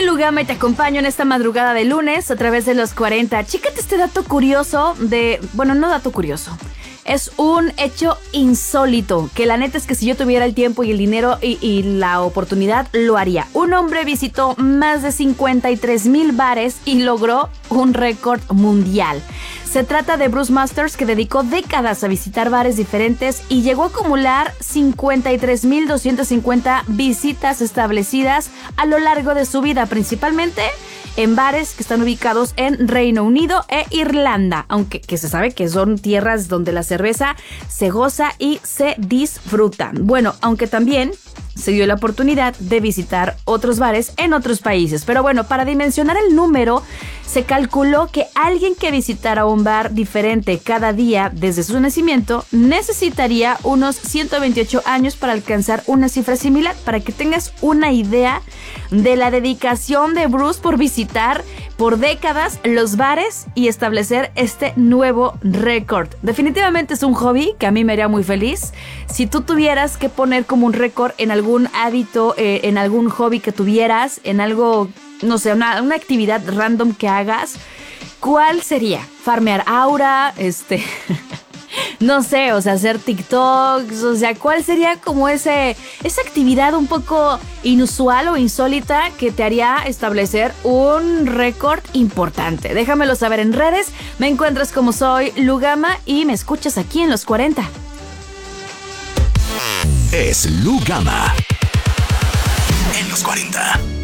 Lugama y te acompaño en esta madrugada de lunes a través de los 40. Chécate este dato curioso bueno, no dato curioso. Es un hecho insólito, que la neta es que si yo tuviera el tiempo y el dinero y la oportunidad, lo haría. Un hombre visitó más de 53,000 bares y logró un récord mundial. Se trata de Bruce Masters, que dedicó décadas a visitar bares diferentes y llegó a acumular 53,250 visitas establecidas a lo largo de su vida, principalmente en bares que están ubicados en Reino Unido e Irlanda, aunque que se sabe que son tierras donde la cerveza se goza y se disfruta. Bueno, aunque también se dio la oportunidad de visitar otros bares en otros países. Pero bueno, para dimensionar el número, se calculó que alguien que visitara un bar diferente cada día desde su nacimiento necesitaría unos 128 años para alcanzar una cifra similar, para que tengas una idea de la dedicación de Bruce por visitar por décadas los bares y establecer este nuevo récord. Definitivamente es un hobby que a mí me haría muy feliz. Si tú tuvieras que poner como un récord en algún hábito, en algún hobby que tuvieras, en algo, no sé, una actividad random que hagas, ¿cuál sería? ¿Farmear aura? No sé, o sea, hacer TikToks, o sea, ¿cuál sería como esa actividad un poco inusual o insólita que te haría establecer un récord importante? Déjamelo saber en redes, me encuentras como soy Lugama y me escuchas aquí en Los 40. Es Lugama en Los 40.